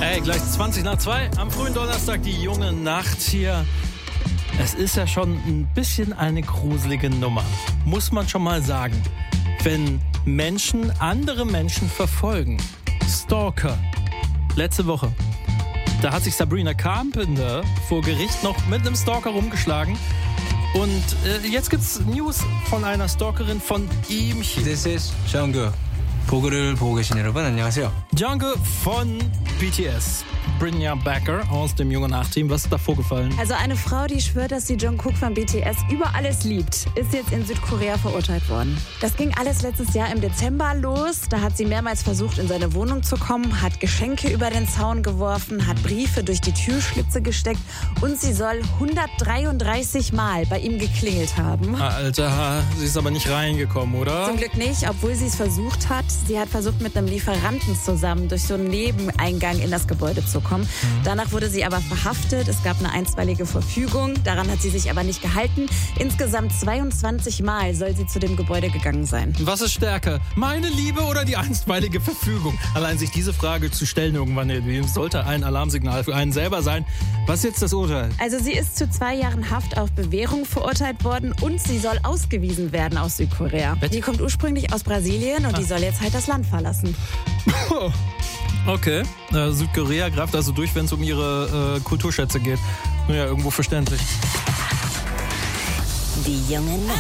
Hey, gleich 2:20 am frühen Donnerstag, die junge Nacht hier. Es ist ja schon ein bisschen eine gruselige Nummer, muss man schon mal sagen. Wenn Menschen andere Menschen verfolgen. Stalker. Letzte Woche. Da hat sich Sabrina Carpenter vor Gericht noch mit einem Stalker rumgeschlagen. Und jetzt gibt's News von einer Stalkerin von ihm hier. This is Jungkook. 보그를 보고 계신 여러분 안녕하세요. Jungkook von BTS. Brynja Becker aus dem Junge Nacht-Team. Was ist da vorgefallen? Also eine Frau, die schwört, dass sie Jungkook von BTS über alles liebt, ist jetzt in Südkorea verurteilt worden. Das ging alles letztes Jahr im Dezember los. Da hat sie mehrmals versucht, in seine Wohnung zu kommen, hat Geschenke über den Zaun geworfen, hat Briefe durch die Türschlitze gesteckt und sie soll 133 Mal bei ihm geklingelt haben. Alter, sie ist aber nicht reingekommen, oder? Zum Glück nicht, obwohl sie es versucht hat. Sie hat versucht, mit einem Lieferanten zusammen durch so einen Nebeneingang in das Gebäude zu kommen. Danach wurde sie aber verhaftet. Es gab eine einstweilige Verfügung. Daran hat sie sich aber nicht gehalten. Insgesamt 22 Mal soll sie zu dem Gebäude gegangen sein. Was ist stärker? Meine Liebe oder die einstweilige Verfügung? Allein sich diese Frage zu stellen irgendwann sollte ein Alarmsignal für einen selber sein. Was ist jetzt das Urteil? Also sie ist zu 2 Jahren Haft auf Bewährung verurteilt worden und sie soll ausgewiesen werden aus Südkorea. Die kommt ursprünglich aus Brasilien und die soll jetzt halt das Land verlassen. Okay, Südkorea greift also durch, wenn es um ihre Kulturschätze geht. Naja, irgendwo verständlich. Die junge Nacht.